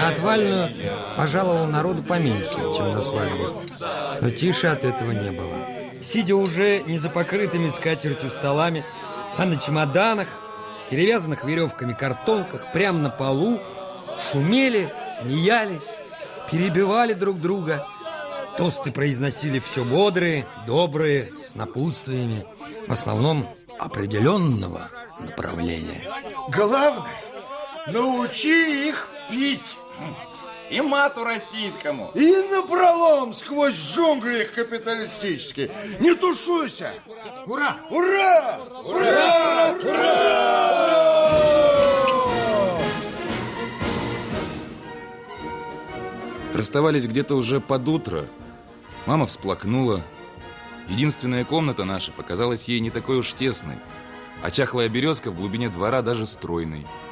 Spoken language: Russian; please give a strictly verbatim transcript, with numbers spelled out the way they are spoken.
На отвальную пожаловал народу поменьше, чем на свадьбу. Но тише от этого не было. Сидя уже не за покрытыми скатертью столами, а на чемоданах, перевязанных веревками картонках, прямо на полу, шумели, смеялись, перебивали друг друга. Тосты произносили все бодрые, добрые, с напутствиями, в основном определенного направления. Главное, научи их пить. И мату российскому. И напролом сквозь джунгли капиталистические. Не тушуйся. Ура! Ура! Ура! Ура! Расставались где-то уже под утро. Мама всплакнула. Единственная комната наша показалась ей не такой уж тесной, а чахлая березка в глубине двора даже стройной.